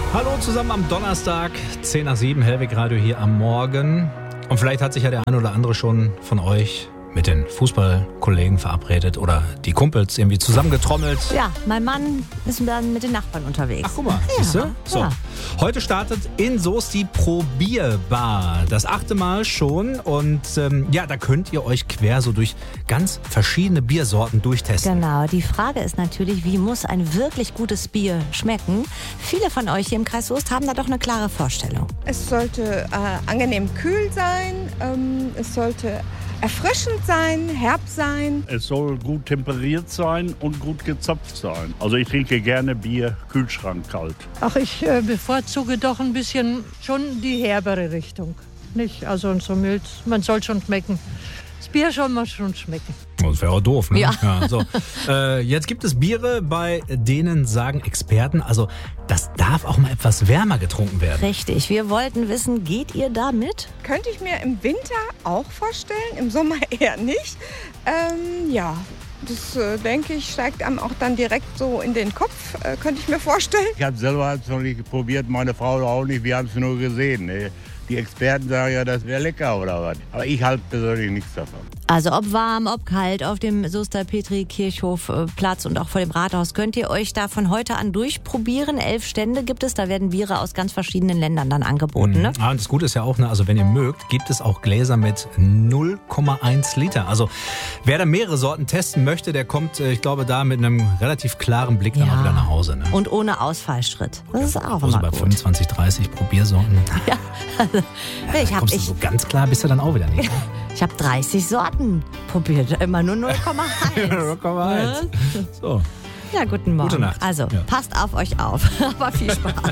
Hallo zusammen am Donnerstag, 10 nach 7, Hellweg Radio hier am Morgen. Und vielleicht hat sich ja der ein oder andere schon von euch mit den Fußballkollegen verabredet oder die Kumpels irgendwie zusammengetrommelt. Ja, mein Mann ist dann mit den Nachbarn unterwegs. Ach, guck mal, siehst du? So. Ja. Heute startet in Soest die Probierbar. Das 8. Mal schon. Und da könnt ihr euch quer so durch ganz verschiedene Biersorten durchtesten. Genau, die Frage ist natürlich, wie muss ein wirklich gutes Bier schmecken? Viele von euch hier im Kreis Soest haben da doch eine klare Vorstellung. Es sollte angenehm kühl sein, es sollte erfrischend sein, herb sein. Es soll gut temperiert sein und gut gezapft sein. Also ich trinke gerne Bier, Kühlschrank kalt. Ach, ich bevorzuge doch ein bisschen schon die herbere Richtung. Nicht, also so mild, man soll schon schmecken. Das Bier soll man schon schmecken. Das wäre auch doof, ne? Ja. So. Jetzt gibt es Biere, bei denen sagen Experten, also das darf auch mal etwas wärmer getrunken werden. Richtig, wir wollten wissen, geht ihr da mit? Könnte ich mir im Winter auch vorstellen, im Sommer eher nicht. Das denke ich, steigt einem auch dann direkt so in den Kopf, könnte ich mir vorstellen. Ich habe selber noch nicht probiert, meine Frau auch nicht, wir haben es nur gesehen. Ne? Die Experten sagen ja, das wäre lecker oder was. Aber ich halte persönlich nichts davon. Also ob warm, ob kalt, auf dem Soester Petri-Kirchhof-Platz und auch vor dem Rathaus könnt ihr euch da von heute an durchprobieren. 11 Stände gibt es, da werden Biere aus ganz verschiedenen Ländern dann angeboten. Ne? Und das Gute ist ja auch, also wenn ihr mögt, gibt es auch Gläser mit 0,1 Liter. Also wer da mehrere Sorten testen möchte, der kommt, ich glaube, da mit einem relativ klaren Blick dann auch wieder nach Hause. Ne? Und ohne Ausfallschritt. Das ist auch also immer bei gut. 25, 30 Probiersorten. Ja, Kommst du so ganz klar, bist du dann auch wieder nicht. Ich habe 30 Sorten probiert, immer nur 0,1. 0,1. So. Ja, guten Morgen. Gute Nacht. Also, Ja. passt auf euch auf. Aber viel Spaß.